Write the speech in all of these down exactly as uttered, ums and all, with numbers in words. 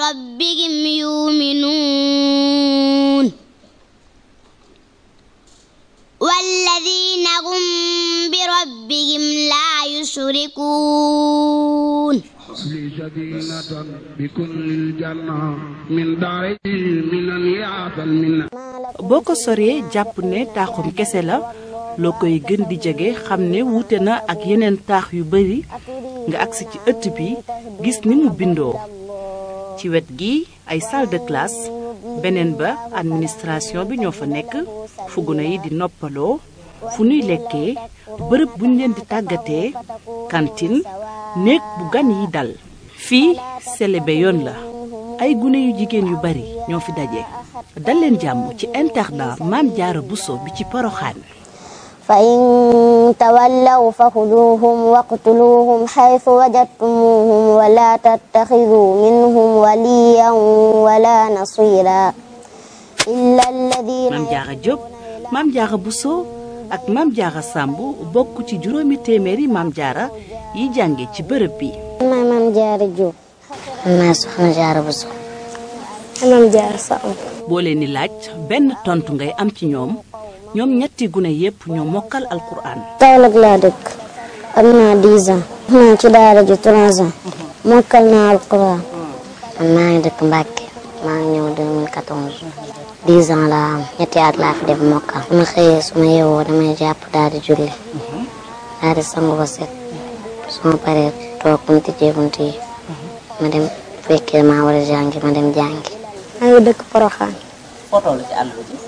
بربهم يؤمنون والذين هم بربهم لا يشركون لي سكينة بكل الجنة من داري من الياس المنة boo ko soree jàpp ne taaxum kese la loo koy gën di jege xam ne wuute na ak yeneen taax yu bari nga agsi ci ëtt bi gis ni mu bindoo ci wet gi ay salle de classe beneen ba administration bi ñoo fa nekk fu gune yi di noppaloo fu nuy lekkee bërëb buñ leen di tàggatee cantine néeg bu gan yi dal fii selebe yoon la ay gune yu jigéen yu bari ñoo fi daje dal leen jàmm ci internat Maam Jaara Buso bi ci Poroxaan فإن تولوا فخذوهم واقتلوهم حيث وجدتموهم ولا تتخذوا منهم وليا ولا نصيرا إلا الذين Maam Jaara Jóob Maam Jaara Buso ak Maam Jaara Sàmb bokk ci juróomi téeméeri Maam Jaara yi jànge ci bërëb bi. maay Maam Jaara Jóob. maay Soxna Jaara Buso. Maam Jaara Sàmb. boo leen di laaj benn tontu ngay am ci ñoom ñoom ñetti gune yépp ñoo mokkal alquran. Kaolack laa dëkk am naa dix ans. naa ci daara ji trois ans. mokkal naa alquran. man maa ngi dëkk Mbàkke maa ngi ñëw deux mille quatorze. dix ans laa am ñetti at laa fi def mokkal. su ma xëyee su ma yeewoo damay jàpp daal di julli. daal di sangu ba set. su ma paree toog bunti jee bunti yi. ma dem fekkee maa war a jàngi ma dem jàngi. maa ngi dëkk Poroxaan. foo toll ci àll bi.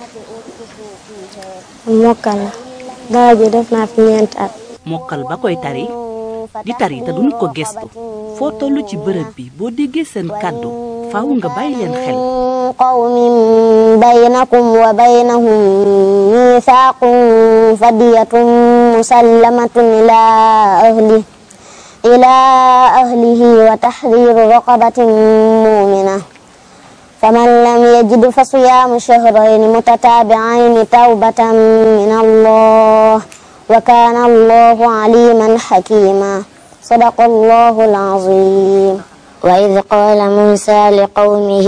mokkal la. daara ji def naa fi ñeenti at. mokkal ba koy tari di tari te duñu ko gestu foo toll ci bërëb bi boo déggee seen kàddu faaw nga bàyyi leen xel. qawmin baynakum wa baynahum miisaaqun fadiyatun musallamatun ilaa ahli ilaa ahlihi wa tahriiru raqabatin mu'mina faman lam yajid fa siyaamu shahrayni mutataabi'ayni tawbatan min Allah wa kaana Allahu aliiman hakiiman sadaqa Allahu al-aziim. وإذ قال موسى لقومه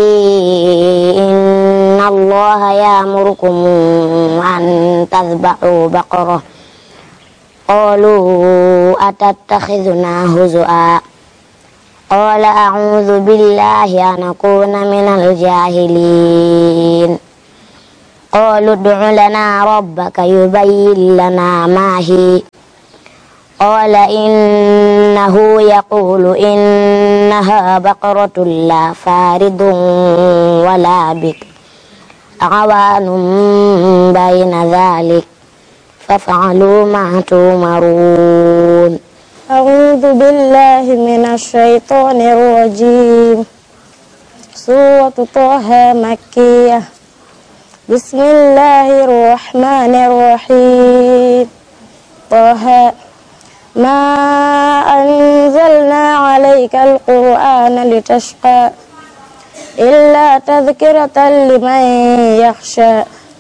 إن الله يأمركم أن تذبحوا بقرة قالوا أتتخذنا هزؤا قال أعوذ بالله أن أكون من الجاهلين قالوا ادع لنا ربك يبين لنا ما هي قال إنه يقول إنها بقرة لا فارض ولا بكر عوان بين ذلك فافعلوا ما تؤمرون. أعوذ بالله من الشيطان الرجيم. سورة طه مكية. بسم الله الرحمن الرحيم. طه ما أنزلنا عليك القرآن لتشقى إلا تذكرة لمن يخشى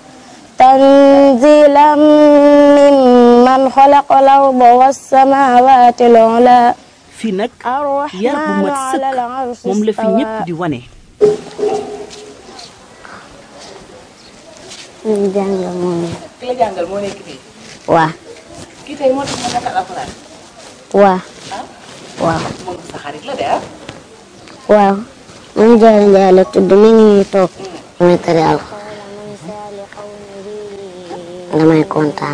تنزيلا ممن خلق الأرض والسماوات العلى fii nag yar bu mat sëkk moom la fi ñépp di wane. ñu jàngal moo nekk. ki la jàngal moo nekk fii. waaw. kii tey moo tax ma mokkal alxuraan. waaw. waaw. moom sa xarit la de ah. waaw. man Jaara Njaay la tudd mi ngi nii toog. damay tari alxuraan. damay kontaan.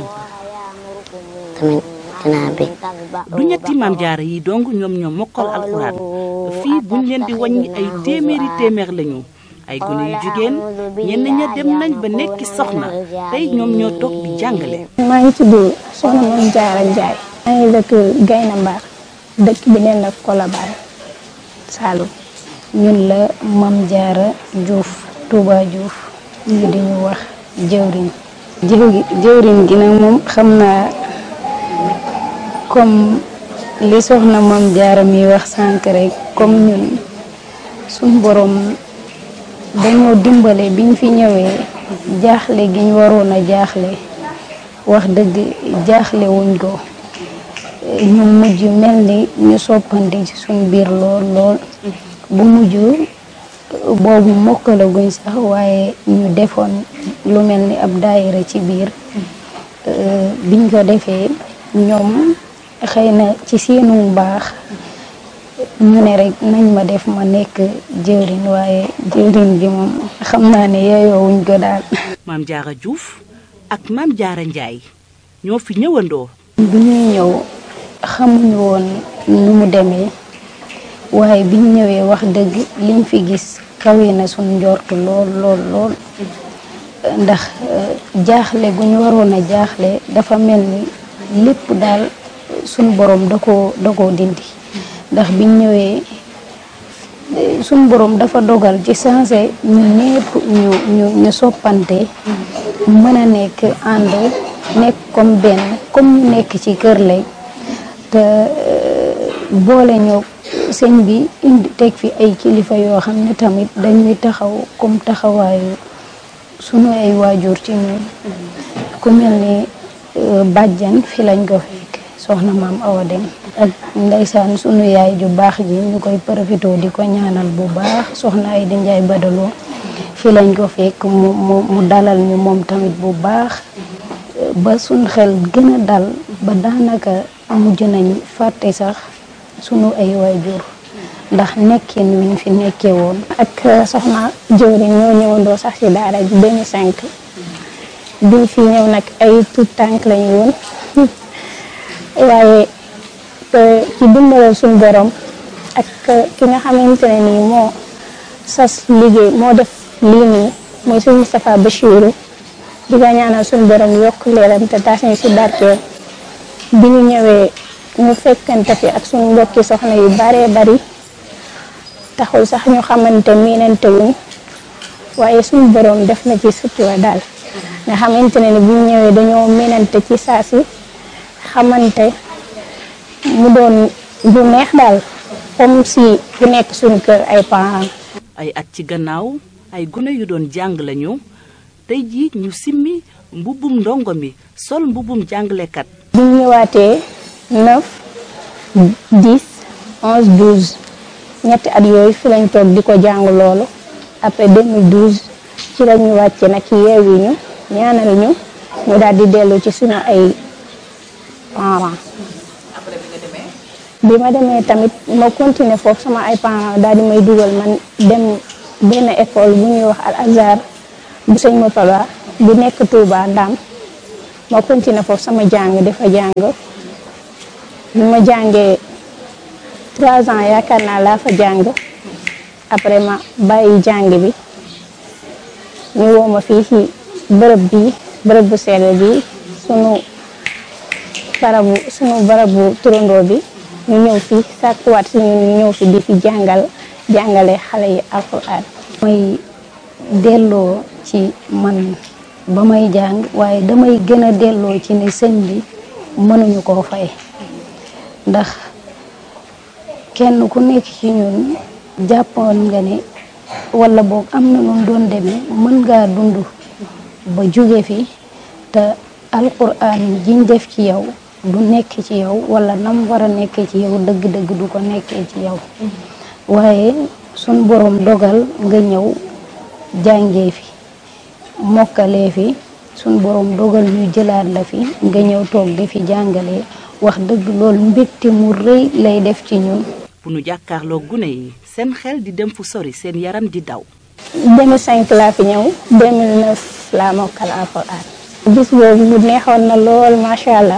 tamit dinaa bég. du ñetti Maam Jaara yi dong ñoom ñoo mokkal alxuraan fii buñ leen di wàññi ay téeméeri téeméer lañu. ay gune yu jigéen ñenn ña dem nañ ba nekki soxna tey ñoom ñoo toog di jàngale. maa ngi tudd soxna Maam Jaara Njaay. maa ngi dëkk Gayna Mbar dëkk bi neen la Colobane Saloum. ñun la Maam Jaara Juuf Touba Juuf ñu di ñu wax jëwriñ. jëwriñ gi nag moom xam naa comme li soxna Maam Jaara mi wax sànq rek comme ñun suñ borom dañoo dimbale biñ fi ñëwee jaaxle giñ waroon a jaaxle wax dëgg jaaxle wuñ ko ñu mujj mel ni ñu soppandi ci suñ biir lool lool bu mujj boobu mokkalaguñ sax waaye ñu defoon lu mel ni ab daayira ci biir biñ ko defee ñoom xëy na ci seenu baax ñu ne rek nañ ma def ma nekk jëwriñ waaye jëwriñ gi moom xam naa ne yeeyoowuñ ko daal. Maam Jaara Juuf ak Maam Jaara Njaay ñoo fi ñëwandoo. bi ñuy ñëw xamuñu woon nu mu demee waaye biñ ñëwee wax dëgg liñ fi gis kawe na suñ njort lool lool lool ndax jaaxle gu ñu waroon a jaaxle dafa mel ni lépp daal suñ borom da koo da koo dindi ndax biñ ñëwee suñ borom dafa dogal ci sensé ñu ñépp ñu ñu ñu soppante mën a nekk ànd nekk comme benn comme ñu nekk ci kër lay te boole ñoo sëñ bi indi teg fi ay kilifa yoo xam ne tamit dañuy taxaw comme taxawaayu sunu ay waajur ci ñun ku mel ni bàjjan fi lañ ko fekk soxna maam Awa Dem ak ndeysaan sunu yaay ju baax ji ñu koy profité di ko ñaanal bu baax soxna ay di Njaay Badaloo fi lañ ko fekk mu mu mu dalal ñu moom tamit bu baax ba suñ xel gën a dal ba daanaka mujj nañ fàtte sax sunu ay waajur ndax nekkin wiñ fi nekkee woon. ak soxna jëwriñ ñoo ñëwandoo sax ci daara ji deux mille cinq biñ fi ñëw nag ay tout tànk lañu woon waaye ci dimbalal suñu borom ak ki nga xamante ne nii moo sas liggéey moo def lii nii mooy suñu Moustapha Bachirou di ko ñaanal suñu borom yokk leeram te taas ñu si barkeel bi ñu ñëwee ñu fekkante fi ak suñu mbokki soxna yu baree bari taxul sax ñu xamante miinante wuñ waaye suñu borom def na ci sutura daal nga xamante ne ni bu ñu ñëwee dañoo miinante ci saa si xamante mu doon lu neex daal comme si ku nekk suñu kër ay parents. ay at ci gannaaw ay gune yu doon jàng lañu tey jii ñu simmi mbubbum ndongo mi sol mbubbum jàngalekat. bi ñu ñëwaatee neuf dix onze douze ñetti at yooyu fi lañ toog di ko jàng loolu après deux mille douze ci la ñu wàcce nag yeewi ñu ñaanal ñu ñu daal di dellu ci suñu ay parents. bi ma demee tamit ma continuer foofu sama ay parents daal di may dugal man dem benn école bu ñuy wax Al Azhar bu sëñ Mopala bu nekk Touba Ndam ma continuer foofu sama jàng dafa jàng bi ma jàngee trois ans yaakaar naa laa fa jàng après ma bàyyi jàng bi ñu woo ma fii ci bërëb bi bërëb bu sell bi sunu barabu sunu barabu turandoo bi ñu ñëw fi sàkkuwaat si ñun ñu ñëw fi di fi jàngal jàngale xale yi alxuraan may delloo ci man ba may jàng waaye damay gën a delloo ci ne sëñ bi mënuñu koo fay ndax kenn ku nekk ci ñun jàppoon nga ne wala boog am na nu doon demee mën ngaa dund ba jóge fi te alxuraan jiñ def ci yow du nekk ci yow wala nam war a nekkee ci yow dëgg-dëgg du ko nekkee ci yow waaye sun borom dogal nga ñëw jàngee fi mokkalee fi sun borom dogal ñu jëlaat la fi nga ñëw toog di fi jàngalee wax dëgg loolu mbégte mu rëy lay def ci ñun. bu nu jàkkaarloo gune yi seen xel di dem fu sori seen yaram di daw. deux mille cinq laa fi ñëw deux mille neuf laa mokkal alxuraan bis boobu mu neexoon na lool macha allah.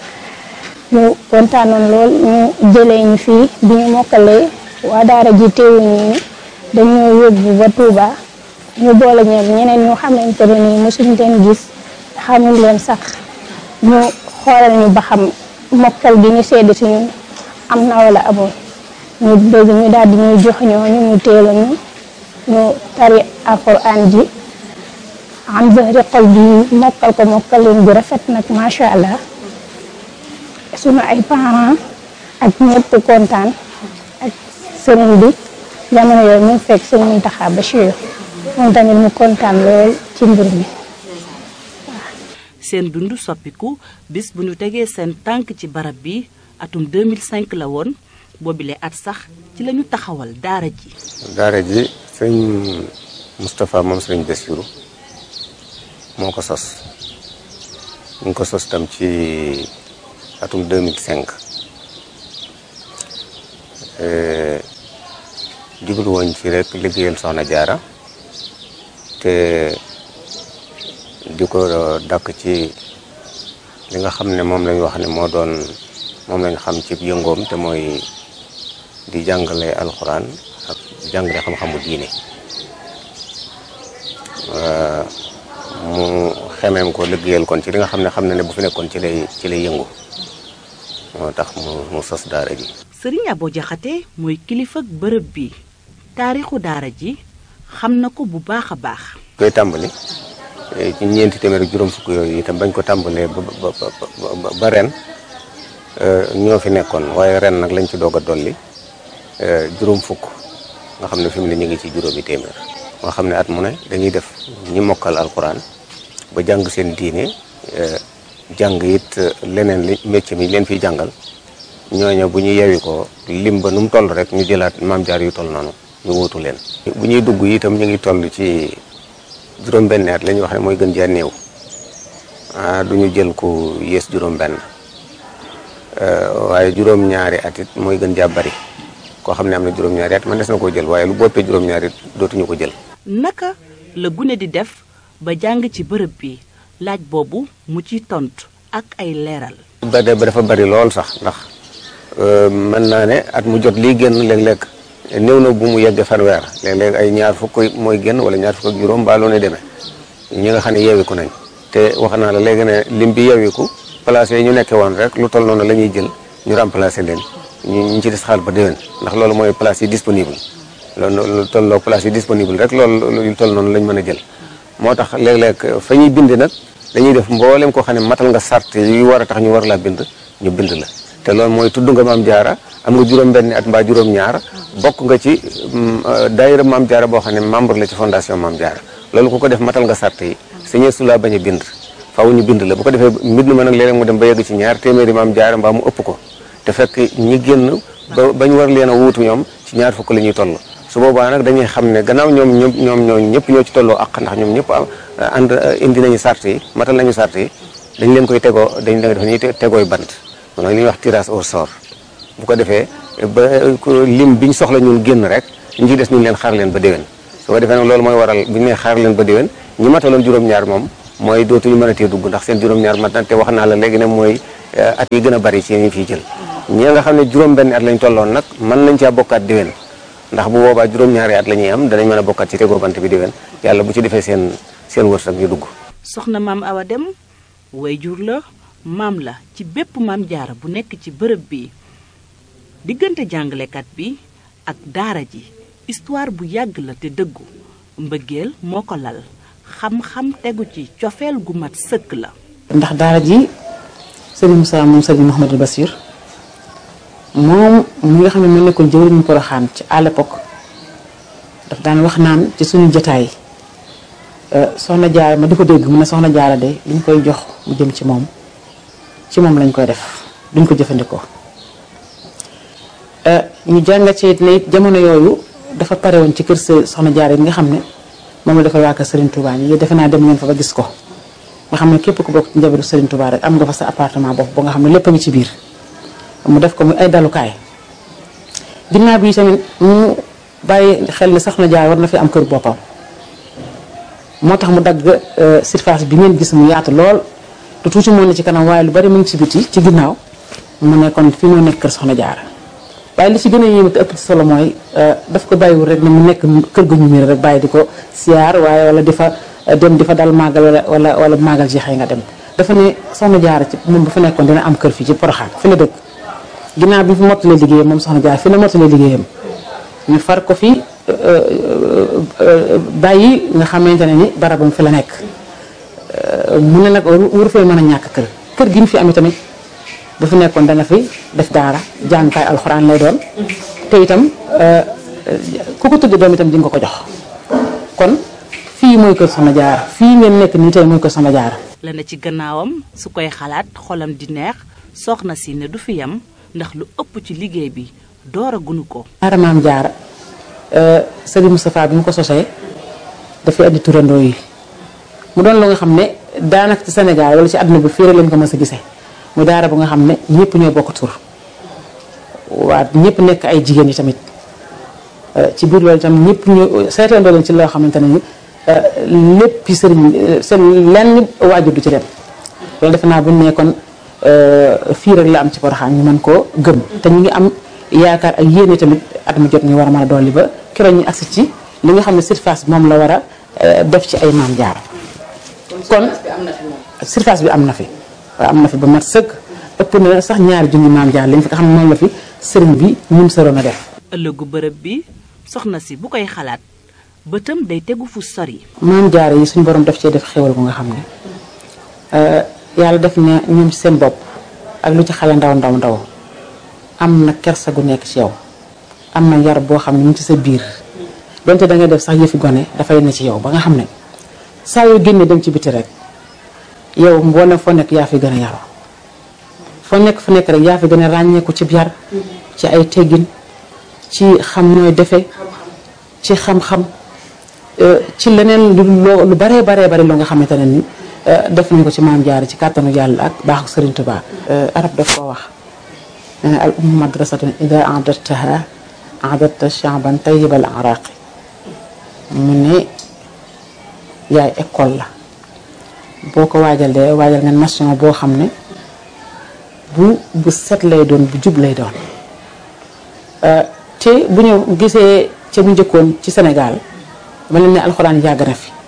ñu kontaanoon lool ñu jëlee ñu fii bi ñu mokkalee waa daara ji teewuñu dañoo yóbbu ba Touba ñu boole ñoom ñeneen ñu xamante ne nii mosuñ leen gis xamul leen sax ñu xoolal ñu ba xam mokkal bi ñu sedd si ñun am na wala amoon ñu dégg ñu daal di ñuy jox ñooñu ñu teela ñu ñu tari alxuraan ji am zahri xol bi mokkal ko mokkal leen bu rafet nag macha allah. sunu ay parents ak ñëpp kontaan ak sëriñ bi jamono yooyu mu fekk sëriñ Mountakha Bachir moom tamit mu kontaan lool ci mbir mi. seen dund soppiku bis bu ñu tegee seen tànk ci barab bi atum deux mille cinq la woon boobile at sax ci lañu taxawal daara ji. daara ji sëñ Moustapha moom sëñ Bassirou moo ko sos ñu ngi ko sos tam ci atum deux mille cinq jublu woon ci rek liggéeyal Soxna Jaara te di ko dàkk ci li nga xam ne moom lañ wax ne moo doon moom lañ xam ci yëngoom te mooy di jàngale alxuraan ak jàngale xam-xamu diine mu xemeem ko liggéeyal kon ci li nga xam ne xam na ne bu fi nekkoon ci lay ci lay yëngu moo tax mu mu sos daara ji. Sëriñ Abo Jaxate mooy kilifa bërëb bi taarixu daara ji xam na ko bu baax a baax. koy tàmbali ci ñeenti téeméer ak juróom fukk yooyu itam bañ ko tàmbalee ba ba ba ba ren ñoo fi nekkoon waaye ren nag lañ ci doog a dolli juróom fukk nga xam ne fi mu ne ñu ngi ci juróomi téeméer. moo xam ne at mu ne dañuy def ñi mokkal alxuraan ba jàng seen diine jàng it leneen li métier mi leen fiy jàngal ñooñu bu ñu yewi ko lim ba nu mu toll rek ñu jëlaat maam jaar yu toll noonu ñu wuutu leen. bu ñuy dugg itam ñu ngi toll ci juróom-benn at la ñuy wax ne mooy gën jaa néew ah du ñu jël ku yées juróom-benn waaye juróom-ñaari at it mooy gën jaa bari koo xam ne am na juróom-ñaari at man des na koo jël waaye lu boppee juróom-ñaari it dootuñu ko jël. naka la gune di def ba jàng ci bërëb bi laaj boobu mu ci tontu ak ay leeral. ba de ba dafa bari lool sax ndax mën naa ne at mu jot lii génn léeg-léeg néew na bu mu yegg fanweer léeg-léeg ay ñaar fukk mooy génn wala ñaar fukk ak juróom ba loo ne demee ñi nga xam ne yeewiku nañ te wax naa la léegi ne lim bi yeewiku place yi ñu nekkee woon rek lu toll noonu la ñuy jël ñu remplacer leen ñu ñu ci des xaal ba déwén ndax loolu mooy place yi disponible loolu lu tolloo place yi disponible rek loolu lu toll noonu lañ mën a jël moo tax léeg-léeg fa ñuy bind nag dañuy def mboolem koo xam ne matal nga sart yu war a tax ñu war laa bind ñu bind la te loolu mooy tudd nga maam jaara am nga juróom-benni at mbaa juróom-ñaar bokk nga ci daayira maam jaara boo xam ne membre la ci fondation maam jaara loolu ku ko def matal nga sart yi sañee su laa bañ a bind faaw ñu bind la bu ko defee mbind ma nag léeg-léeg mu dem ba yegg ci ñaar téeméeri maam jaara mbaa mu ëpp ko te fekk ñi génn ba bañ war leen a wuutu ñoom ci ñaar fukk la ñuy toll su boobaa nag dañuy xam ne gannaaw ñoom ñoom ñoom ñoo ñëpp ñoo ci tolloo ak ndax ñoom ñëpp ànd indi nañu sart yi matal nañu sart yi dañ leen koy tegoo dañ leen def ñuy tegooy bant kon nag li ñuy wax tirage au sort bu ko defee ba lim biñ soxla ñun génn rek ñu ci des ñu leen xaar leen ba déwén su ko defee nag loolu mooy waral bu ñu nee xaar leen ba déwén ñi mataloon juróom-ñaar moom mooy dootuñu mën a tee dugg ndax seen juróom-ñaar mat na te wax naa la léegi ne mooy at yi gën a bari ci ñu fiy jël ñi nga xam ne juróom-benn at lañ tolloon nag mën nañ caa bokkaat déwén ndax bu boobaa juróom-ñaari at la ñuy am danañ mën a bokkaat ci tegoo bant bi déwén yàlla bu ci defee seen seen wërsëg ñu dugg. soxna maam Awa Dem wayjur la maam la ci bépp maam jaara bu nekk ci bërëb bi diggante jàngalekat bi ak daara ji histoire bu yàgg la te dëggu mbëggeel moo ko lal xam-xam tegu ci cofeel gu mat sëkk la. ndax daara ji sëriñ Moussa moom sëriñ Mouhamadou Bassir moom mi nga xam ne moo nekkoon jëwriñu Poroxaan ci à l'époque daf daan wax naan ci suñu jotaay soxna jaara ma di ko dégg mu ne soxna jaara de li ñu koy jox mu jëm ci moom ci moom lañ koy def duñ ko jëfandikoo ñu jàngat ci ne it jamono yooyu dafa pare woon ci kër soxna jaara yi nga xam ne moom la dafa waa kër Serigne Touba ñi defe naa dem ngeen fa ba gis ko nga xam ne képp ku bokk ci njabootu Serigne Touba rek am nga fa sa appartement bopp ba nga xam ne lépp a ngi ci biir mu def ko muy ay dalukaay ginnaaw bi tamit mu bàyyi xel ne soxna jaara war na fi am kër boppam moo tax mu dagg surface bi ngeen gis mu yaatu lool te tuuti moo ne ci kanam waaye lu bari mu ngi ci biti ci ginnaaw mu ne kon fii moo nekk kër soxna jaara waaye li ci gën a yéeme te ëpp ci solo mooy daf ko bàyyiwul rek ne mu nekk kër gu ñu miir rek bàyyi di ko siyaar waaye wala di fa dem di fa dal màggal wala wala wala màggal jeexee nga dem dafa ne soxna jaara ci moom bu fa nekkoon dina am kër fii ci Poroxaan fi la dëkk ginnaaw bi fi mottalee liggéeyam moom soxna jaara fi la mottalee liggéeyam ñu far ko fi bàyyi nga xamante ne ni barabam fi la nekk mu ne nag waru fee mën a ñàkk kër kër gi mu fi amee tamit bu fi nekkoon dana fi def daara jàngukaay alxuraan lay doon te itam ku ko tudd doom itam di nga ko jox kon fii mooy kër soxna jaara fii ngeen nekk nii tey mooy kër soxna jaara la na ci gannaawam su koy xalaat xolam di neex soxna si ne du fi yam ndax lu ëpp ci liggéey bi door a gunu ko daara maam jaara Serigne Moustapha bi mu ko sosee dafay andi turandoo yi mu doon lu nga xam ne daanaka ci Sénégal wala ci àdduna bi fii rek lañ ko mës a gisee mu daara bu nga xam ne ñëpp ñoo bokk tur waa ñëpp nekk ay jigéen yi tamit ci biir loolu itam ñëpp ñu seetandoo leen ci loo xamante ne ni lépp sëriñ seen lenn waajur du ci dem loolu defe naa bu ñu nekkoon fii rek la am ci Porokhane ñu mën koo gëm te ñu ngi am yaakaar ak yéene tamit at mu jot ñu war a mën a dolli ba keroog ñu agsi ci li nga xam ne surface bi moom la war a def ci ay Maam Jaara kon surface bi am na fi waaw am na fi ba mat sëkk ëpp na sax ñaari junni Maam Jaara lañ fi nga xam ne moom la fi sëriñ bi ñun sëroon a def. ëllëgu bërëb bi soxna si bu koy xalaat bëtam day tegu fu sori. Maam Jaara yi suñu borom def cee def xéwal bu nga xam ne yàlla def na ñoom ci seen bopp ak lu ci xale ndaw ndaw ndaw am na kersa gu nekk ci yow am na yar boo xam ne mu ci sa biir donte da ngay def sax yëfi gone dafay ne ci yow ba nga xam ne saa yoo génnee dem ci biti rek yow mboolem foo nekk yaa fi gën a yaroo foo nekk fu nekk rek yaa fi gën a ràññeeku ci yar ci ay teggin ci xam nooy defe ci xam-xam ci leneen lu lu baree baree bari loo nga xamante ne ni def nañ ko ci Maam Jaara ci kàttanu yàlla ak baaxu Sëriñ Tuubaa arab daf koo wax nee na al ummu madrasatun ida a'dadtaha a'dadta sha'ban tayyibal araqi mu ne yaay école la boo ko waajalee waajal nga nation boo xam ne bu bu set lay doon bu jub lay doon te bu ñu gisee ca bu njëkkoon ci Sénégal ma leen ne alxuraan yàgg na fi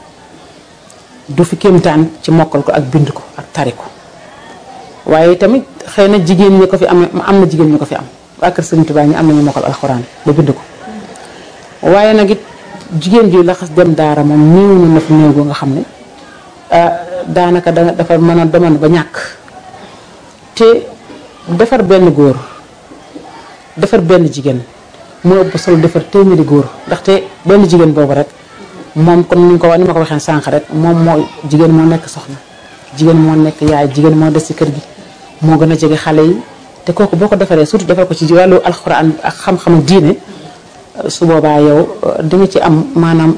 du fi kéemtaan ci mokkal ko ak bind ko ak tari ko waaye tamit xëy na jigéen ñi ko fi am am na jigéen ñi ko fi am waa kër Sëriñ Tuubaa ñi am nañu mokkal alxuraan ba bind ko waaye nag it jigéen ji la xas dem daara moom néew na fi néew goo nga xam ne daanaka da dafa mën a demoon ba ñàkk te defar benn góor defar benn jigéen moo ëpp solo defar téeméeri góor ndaxte benn jigéen boobu rek moom kon ni ko ni ma ko waxee sànq rek moom moo jigéen moo nekk soxna jigéen moo nekk yaay jigéen moo des ci kër gi moo gën a jege xale yi te kooku boo ko defaree surtout defar ko ci wàllu alxuraan ak xam-xamu diine su boobaa yow di nga ci am maanaam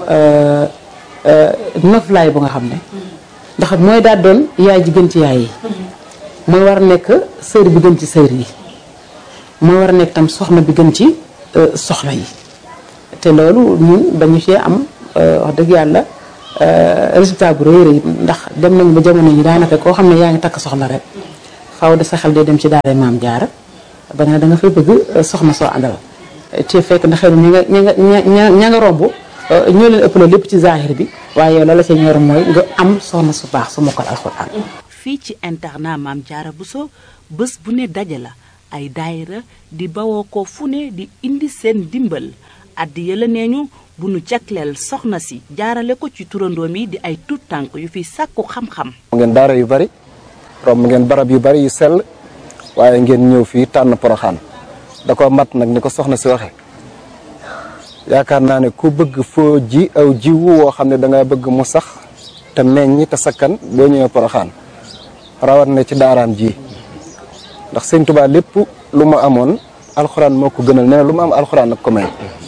noflaay bu nga xam ne ndax mooy daal doon yaay ji gën ci yaay yi mooy war a nekk sër bi gën ci sër yi mooy war a nekk tam soxna bi gën ci soxna yi te loolu ñun dañu cee am wax dëgg yàlla résultat bu rëy rëy ndax dem nañu ba jamono yi daanaka koo xam ne yaa ngi takk soxna rek faaw de sa xel day dem ci daara Maam Jaara ba nga da nga fay bëgg soxna soo àndal te fekk na xëy na ña nga ña nga ña nga romb ñoo leen ëpp la lépp ci zahir bi waaye yow la la ca ñor mooy nga am soxna su baax su mokkal alxuraan. fii ci internat Maam Jaara Bousso bés bu ne daje la ay daayira di bawoo ko fu ne di indi seen dimbal addi yëla nee ñu bu nu jagleel soxna si jaarale ko ci turandoom yi di ay tuut tànk yu fi sàkku xam-xam. mu ngeen daara yu bari romb ngeen barab yu bari yu sell waaye ngeen ñëw fii tànn Porokhane da ko mat nag ni ko soxna si waxe yaakaar naa ne ku bëgg foo ji aw jiwu woo xam ne da nga bëgg mu sax te meññ te sakkan boo ñëwee Porokhane rawat na ci daaraam ji ndax Sëñ Tuubaa lépp lu mu amoon alxuraan moo ko gënal nee na lu mu am alxuraan nag ko may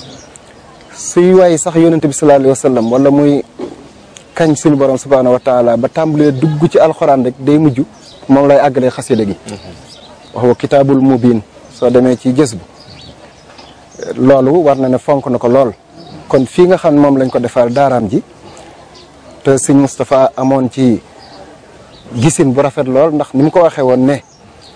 suy waay sax yonente bi sallallahu alayhi wa sallam wala muy kañ suñu borom subhaanahu wa taala ba tàmbalee dugg ci alxuraan rek day mujj moom lay àggalee xasida gi wax wa kitaabul mubiin soo demee ci gës bu loolu war na ne fonk na ko lool kon fii nga xam ne moom lañ ko defal daaraam ji te sëñ Moustapha amoon ci gisin bu rafet lool ndax ni mu ko waxee woon ne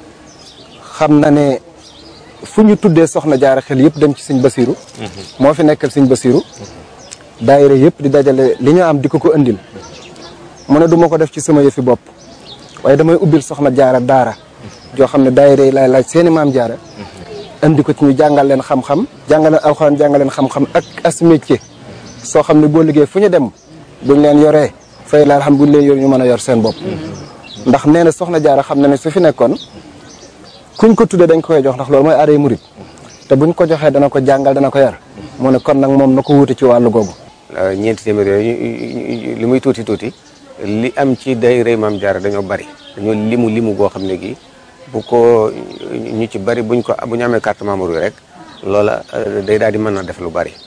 xam na ne fu ñu tuddee soxna jaara xel yëpp dem ci sëñ Basiru moo fi nekkal sëñ Basiru daayira yëpp di dajale li ñu am di ko ko indil mu ne du ma ko def ci sama yëfi bopp waaye damay ubbil soxna jaara daara joo xam ne daayira yi laay laaj seeni maam jaara indi ko ci ñu jàngal leen xam-xam jàngal leen alxuraan jàngal leen xam-xam ak as métier soo xam ne boo liggéey fu ñu dem buñ leen yoree fay la xam buñ leen yor ñu mën a yor seen bopp ndax nee na soxna jaara xam na ne su fi nekkoon kuñ ko tuddee dañ ko koy jox ndax loolu mooy aaday murit te buñ ko joxee dana ko jàngal dana ko yar mu ne kon nag moom na ko wuute ci wàllu googu. ñeenti téeméer yooyu li muy tuuti tuuti li am ci daayira Maam Jaara dañoo bari dañoo limu limu goo xam ne gi bu ko ñu ci bari buñ ko bu ñu amee carte membre yi rek loola day daal di mën a def lu bari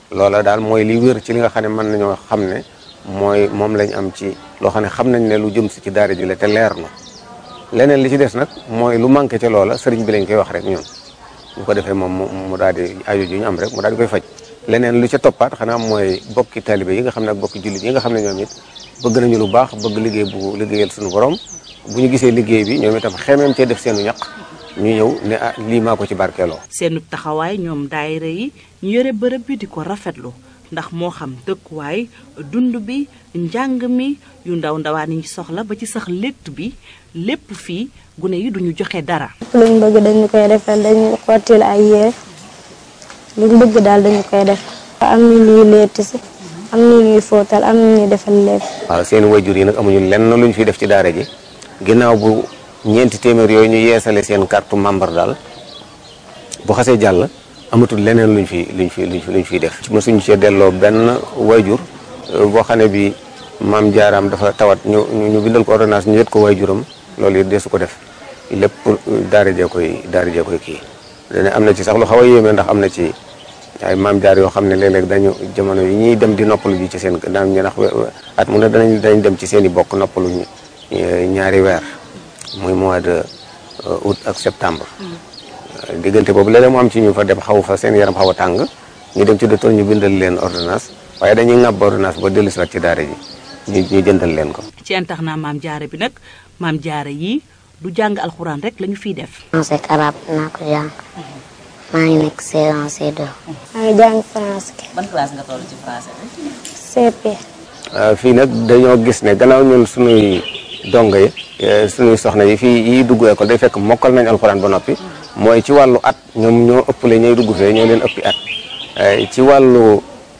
loola daal mooy li wér ci li nga xam ne mën nañoo xam ne mooy moom lañ am ci loo xam ne xam nañ ne lu jëm si ci daara ji la te leer na leneen li ci des nag mooy lu manqué ca loola sëriñ bi lañ koy wax rek ñun bu ko defee moom mu daal di aajo ju ñu am rek mu daal di koy faj leneen lu ca toppaat xanaa mooy bokki taalibe yi nga xam ne ak bokki jullit yi nga xam ne ñoom it bëgg nañu lu baax bëgg liggéey bu liggéeyal suñu borom bu ñu gisee liggéey bi ñoom itam xemeem cee def seenu ñaq ñu ñëw ne ah lii maa ko ci barkeeloo. seenu taxawaay ñoom daayira yi ñu yore bërëb bi di ko rafetlu ndax moo xam dëkkuwaay dund bi njàng mi yu ndaw ndawaan yi soxla ba ci sax létt bi lépp fii gune yi duñu joxe dara. luñ bëgg dañu koy defal dañu xottil ay yére luñ bëgg daal dañu koy def. am na ñuy letti si am na ñuy fóotal am na ñuy defal lépp. waaw seen wayjur yi nag amuñu lenn luñ fi def ci daara ji ginnaaw bu ñeenti téeméer yooyu ñu yeesale seen carte membre daal bu xasee jàll amatul leneen luñ fi luñ fi luñ fi luñ fiy def. mosuñu cee delloo benn wayjur boo xam ne bi maam jaaraam dafa tawat ñu ñu bindal ko ordonnance ñu yët ko wayjuram loolu it deesu ko def lépp daara jee koy daara jee koy kii. dane am na ci sax lu xaw a yéeme ndax am na ci ay maam jaar yoo xam ne léeg-léeg dañu jamono yi ñuy dem di noppalu ji ci seen daan ñu ndax at mu ne danañ dañ dem ci seen i bokk noppalu ñaari weer muy mois de août ak septembre. diggante boobu léeg-léeg mu am ci ñu fa dem xaw fa seen yaram xaw a tàng ñu dem ci docteur ñu bindal leen ordonnance waaye dañuy ŋàbb ordonnance ba dellu si waat ci daara ji ñu ñu jëndal leen ko. ci internat maam jaara bi nag maam jaara yi du jàng alxuraan rek lañu fiy def. français ak arabe naa ko jàng maa ngi nekk C un C deux. maa ngi jàng français. ban classe nga toll ci français bi. C P. fii nag dañoo gis ne gannaaw ñun suñuy dongo yi suñuy soxna yi fii yi dugg école day fekk mokkal nañ alxuraan ba noppi mooy ci wàllu at ñoom ñoo ëppale ñooy dugg fee ñoo leen ëppi at ci wàllu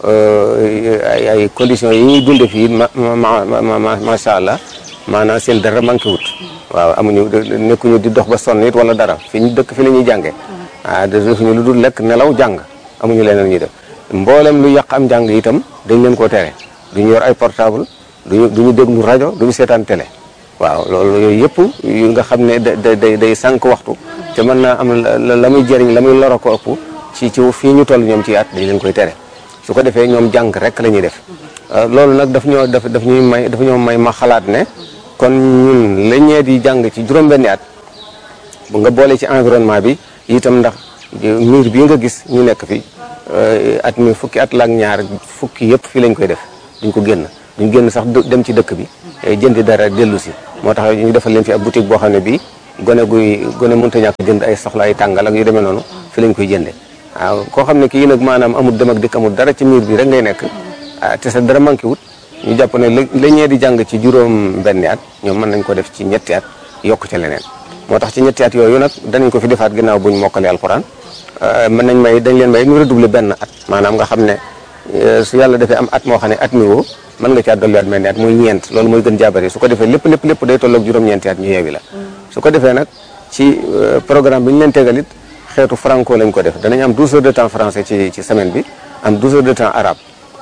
ay ay conditions yi ñuy dunde fii ma ma macha allah maanaam seen dara manqué wut waaw amuñu nekkuñu di dox ba sonn it wala dara fi ñu dëkk fi la ñuy jàngee ah defuñu lu dul lekk nelaw jàng amuñu leneen ñuy def mboolem lu yàq am njàng itam dañ leen koo tere duñu yor ay portable duñu duñu déglu rajo duñu seetaan télé waaw loolu yooyu yëpp yu nga xam ne da day day sànq waxtu te mën naa am la muy jëriñ la muy loro ko ëpp ci ci fii ñu toll ñoom ci at dañ leen koy tere su ko defee ñoom jàng rek la ñuy def loolu nag daf ñoo daf daf ñuy may daf ñoo may ma xalaat ne kon ñun la ñee di jàng ci juróom-benni at bu nga boole ci environnement bi itam ndax mur bii nga gis ñu nekk fi at mi fukki at la ak ñaar fukki yëpp fii lañ koy def duñ ko génn duñ génn sax dem ci dëkk bi jëndi dara dellu si moo tax ñu defal leen fi ab boutique boo xam ne bii gone guy gone mënta ñàkk jënd ay soxla ay tàngal ak yu demee noonu fi lañ koy jënde waaw koo xam ne kii nag maanaam amul dem ak dikk amul dara ci mur bi rek ngay nekk te sa dara manqué wut ñu jàpp ne la ñee di jàng ci juróom benni at ñoom mën nañ ko def ci ñetti at yokk ca leneen moo tax ci ñetti at yooyu nag danañ ko fi defaat ginnaaw buñ mokkalee alxuraan mën nañ may dañ leen may ñu redoubler benn at maanaam nga xam ne su yàlla defee am at moo xam ne at mi woo mën nga caa dolliwaat mel ni at muy ñeent loolu mooy gën jaabari su ko defee lépp lépp lépp day tolloog juróom-ñeenti at ñu yeewi la su ko defee nag ci programme bi ñu leen tegal it xeetu franco lañ ko def danañ am douze heures de temps français ci ci semaine bi am douze heures de temps arabe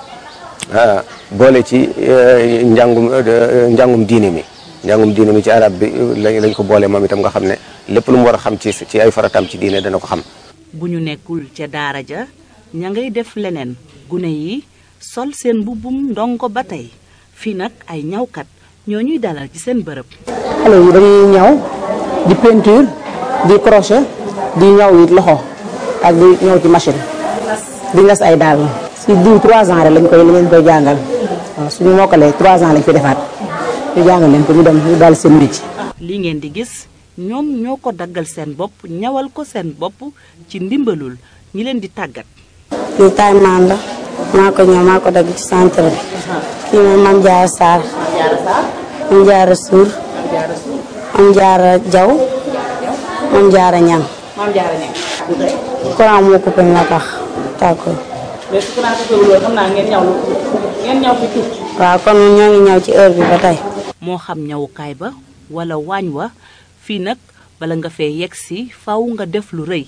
boole ci njàngum njàngum diine mi njàngum diine mi ci arabe bi lañ lañ ko boole moom itam nga xam ne lépp lu mu war a xam ci ci ay farataam ci diine dana ko xam. bu ñu nekkul ca daara ja ña ngay def leneen gune yi sol seen mbubbum ndongo ba tey fii nag ay ñawkat ñoo ñuy dalal ci seen bërëb. xale yi dañuy ñaw di peinture di crochet di ñaw it loxo ak di ñaw ci machine di ngas ay daal si diw trois ans rek lañ koy lañ koy jàngal waaw suñu mokkalee trois ans lañ fi defaat ñu jàngal leen ko ñu dem ñu dal seen métier. li ngeen di gis ñoom ñoo ko daggal seen bopp ñawal ko seen bopp ci ndimbalul ñi leen di tàggat. lii taay maan la maa ko ñëw maa ko dagg ci centre bi. kii mooy Mame Diarra Sarr. Mame Diarra Sour. Mame Diarra Diaw. Mame Diarra Niang. Mame Diarra Niang. courant moo coupé nga tax tàggoo. mais su courant coupé wul xam naa ngeen ñaw lu ngeen ñaw fi tuuti. waaw kon ñoo ngi ñaw ci heure bi ba tey. moo xam ñawukaay ba wala waañ wa fii nag bala nga fee yegg si faw nga def lu rëy.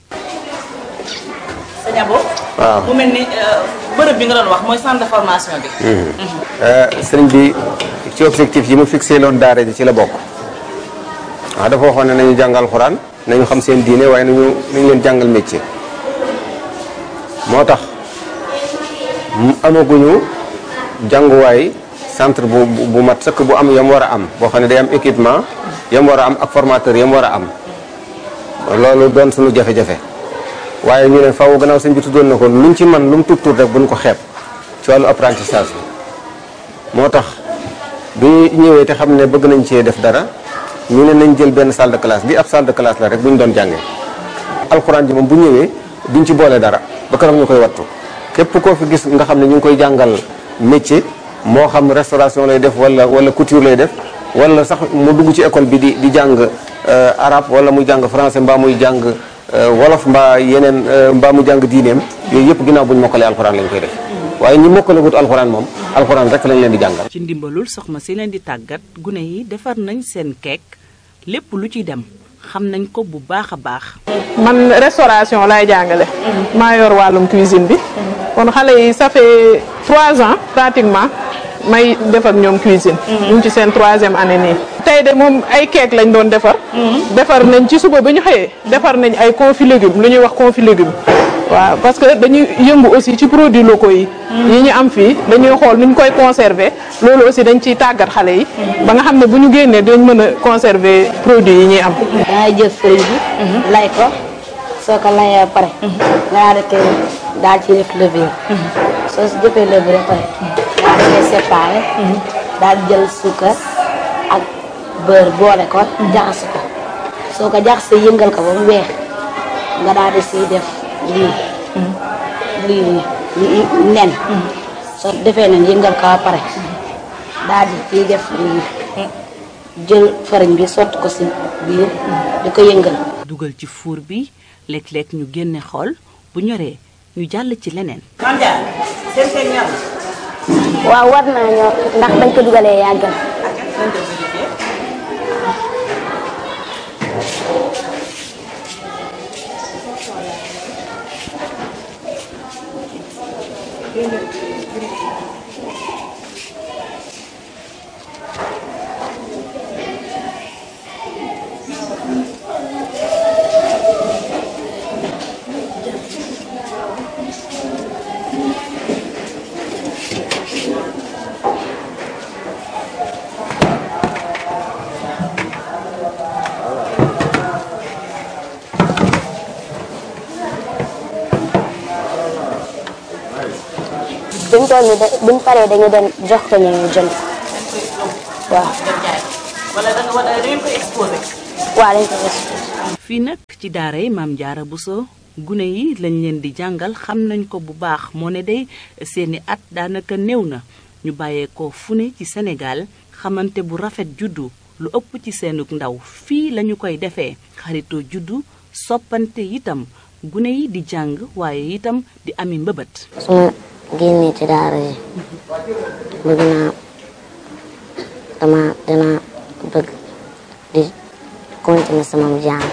sëñ Abo. waaw mu mel ni bërëb bi nga doon wax mooy centre de formation bi. sëriñ bi ci objectif yi mu fixé loon daara ji ci la bokk. waaw dafa waxoon ne nañu jàngal alxuraan nañu xam seen diine waaye nañu nañu leen jàngal métier. moo tax amaguñu jànguwaay centre bu bu mat sëkk bu am yam war a am boo xam ne day am équipement yam war a am ak formateur yam war a am loolu doon suñu jafe-jafe waaye ñu ne faaw gannaaw sëñ bi tuddoon na ko luñ ci man lu mu tuut tuut rek buñ ko xeeb ci wàllu apprentissage bi moo tax bi ñëwee te xam ne bëgg nañ cee def dara ñu ne nañ jël benn salle de classe bi ab salle de classe la rek bu ñu doon jàngee alxuraan ji moom bu ñëwee duñ ci boole dara ba kanam ñu koy wattu képp koo fi gis nga xam ne ñu ngi koy jàngal métier moo xam restauration lay def wala wala couture lay def wala sax mu dugg ci école bi di di jàng arabe wala muy jàng français mbaa muy jàng wolof mbaa yeneen mbaa mu jàng diineem yooyu yëpp ginnaaw bu ñu mokkalee alxuraan lañ koy def waaye ñi mokkale gut alxuraan moom alxuraan rek lañ leen di jàngal. ci ndimbalul soxna si leen di tàggat gune yi defar nañ seen keek lépp lu ci dem xam nañ ko bu baax a baax. man restauration laay jàngale. maa yor wàllum cuisine bi. kon xale yi ça fait trois ans pratiquement may def ak ñoom cuisine. ñu ngi ci seen troisième année nii. tey de moom ay keek lañ doon defar. defar nañ ci suba ba ñu xëyee defar nañ ay confit légumes lu ñuy wax confit légumes. waaw parce que dañuy yëngu aussi ci produits locaux yi. yi ñu am fii dañuy xool nu ñu koy conserver loolu aussi dañ ciy tàggat xale yi. ba nga xam ne bu ñu génnee dañ mën a conserver produits yi ñuy am. dangay jël fëriñ bi. lay ko soo ko layee ba pare. nga daal di koy daal ci def levure. soo si jëfee levure ba pare. daal di koy séparé. daal di jël suukar ak beurre boole ko. jaxase ko soo ko jaxasee yëngal ko ba mu weex nga daal di siy def. lii lii lii nen soo defee nen yëngal ko ba pare daal di ciy def lii jël fariñ bi sotti ko si biir di ko yëngal. dugal ci four bi léeg-léeg ñu génne xool bu ñoree ñu jàll ci leneen. waaw war naa ñor ndax dañ ko dugalee yàggal. buñ toll nii de buñ paree dañu dem jox ko ñu ñu jënd waaw. wala da nga wala da ngeen koy exposé. waaw dañ koy exposé. fii nag ci daara yi Maam Jaara Buso gune yi lañ leen di jàngal xam nañ ko bu baax moo ne day seeni at daanaka néew na ñu bàyyeekoo fu ne ci Sénégal xamante bu rafet juddu lu ëpp ci seenug ndaw fii lañu koy defee xaritoo juddu soppante itam gune yi di jàng waaye itam di ami mbëbët. génne ci daara yi bëgg naa dama dina bëgg di continuer sama jàng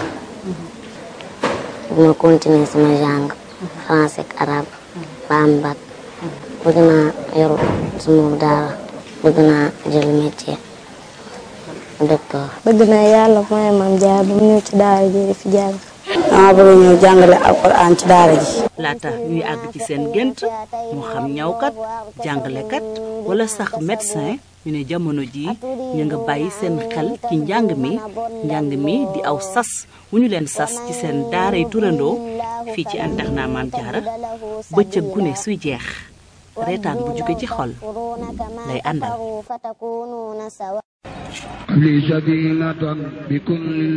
ma continuer sama jàng français ak arabe ba am bac bëgg naa yoru sama daara bëgg naa jël métier docteur. bëgg naa yàlla mooy Maam Jaara ba mu ñëw ci daara ji di fi jàng. dama bëgg ñëw jàngale alxuraan ci daara ji. laata ñuy àgg ci seen gént moo xam ñawkat jàngalekat wala sax médecin ñu ne jamono ji ñu nga bàyyi seen xel ci njàng mi njàng mi di aw sas wu ñu leen sas ci seen daaray turandoo fii ci internat Maam Jaara bëccëg gune suy jeex reetaan bu jóge ci xol lay àndal.